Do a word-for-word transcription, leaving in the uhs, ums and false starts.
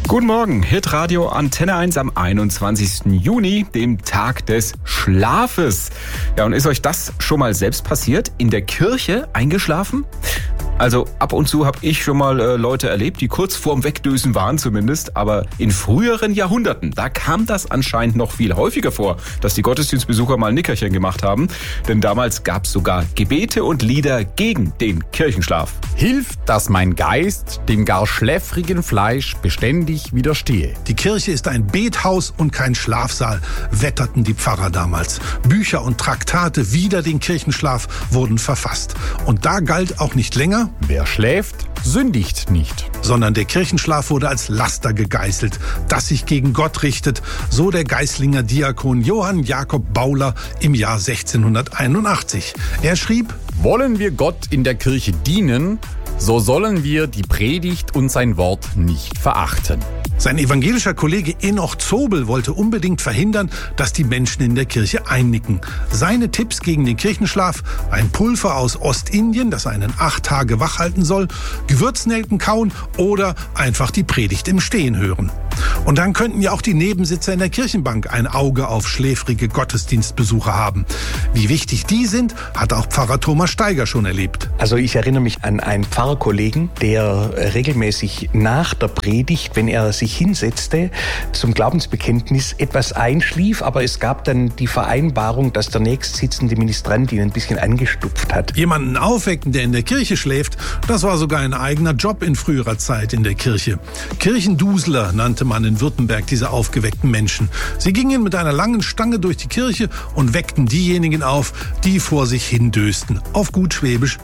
Guten Morgen, Hitradio Antenne eins am einundzwanzigsten Juni, dem Tag des Schlafes. Ja, und ist euch das schon mal selbst passiert? In der Kirche eingeschlafen? Also ab und zu habe ich schon mal äh, Leute erlebt, die kurz vorm Wegdösen waren zumindest. Aber in früheren Jahrhunderten, da kam das anscheinend noch viel häufiger vor, dass die Gottesdienstbesucher mal ein Nickerchen gemacht haben. Denn damals gab es sogar Gebete und Lieder gegen den Kirchenschlaf. Hilft, dass mein Geist dem gar schläfrigen Fleisch beständig widerstehe. Die Kirche ist ein Bethaus und kein Schlafsaal, wetterten die Pfarrer damals. Bücher und Traktate wider den Kirchenschlaf wurden verfasst. Und da galt auch nicht länger: Wer schläft, sündigt nicht. Sondern der Kirchenschlaf wurde als Laster gegeißelt, das sich gegen Gott richtet, so der Geislinger Diakon Johann Jakob Bauler im Jahr sechzehnhunderteinundachtzig. Er schrieb: Wollen wir Gott in der Kirche dienen, so sollen wir die Predigt und sein Wort nicht verachten. Sein evangelischer Kollege Enoch Zobel wollte unbedingt verhindern, dass die Menschen in der Kirche einnicken. Seine Tipps gegen den Kirchenschlaf: ein Pulver aus Ostindien, das einen acht Tage wach halten soll, Gewürznelken kauen oder einfach die Predigt im Stehen hören. Und dann könnten ja auch die Nebensitzer in der Kirchenbank ein Auge auf schläfrige Gottesdienstbesucher haben. Wie wichtig die sind, hat auch Pfarrer Thomas Steiger schon erlebt. Also ich erinnere mich an einen Pfarrerkollegen, der regelmäßig nach der Predigt, wenn er sich hinsetzte, zum Glaubensbekenntnis etwas einschlief, aber es gab dann die Vereinbarung, dass der nächstsitzende Ministrant ihn ein bisschen angestupft hat. Jemanden aufwecken, der in der Kirche schläft, das war sogar ein eigener Job in früherer Zeit in der Kirche. Kirchendusler nannte man in Württemberg diese aufgeweckten Menschen. Sie gingen mit einer langen Stange durch die Kirche und weckten diejenigen auf, die vor sich hindösten. Auf gut Schwäbisch